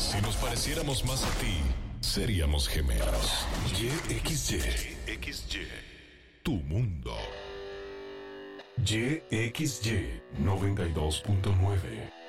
Si nos pareciéramos más a ti, seríamos gemelos. YXY. Tu mundo. YXY 92.9.